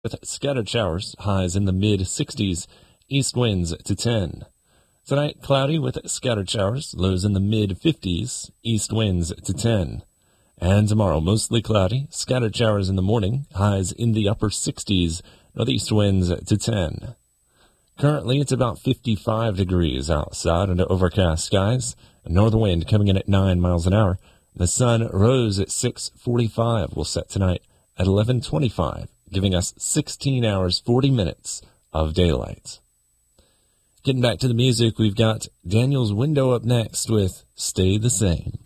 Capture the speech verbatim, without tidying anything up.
with scattered showers, highs in the mid sixties, east winds to ten. Tonight, cloudy with scattered showers, lows in the mid fifties, east winds to ten. And tomorrow, mostly cloudy, scattered showers in the morning, highs in the upper sixties, northeast winds to ten. Currently, it's about fifty-five degrees outside under overcast skies, a north wind coming in at nine miles an hour. The sun rose at six forty-five, will set tonight at eleven twenty-five, giving us sixteen hours, forty minutes of daylight. Getting back to the music, we've got Daniel's Window up next with Stay the Same.